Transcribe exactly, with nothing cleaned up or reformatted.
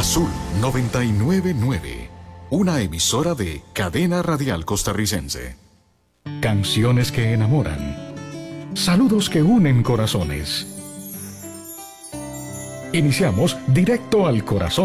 Azul noventa y nueve punto nueve, una emisora de Cadena Radial Costarricense. Canciones que enamoran. Saludos que unen corazones. Iniciamos directo al corazón.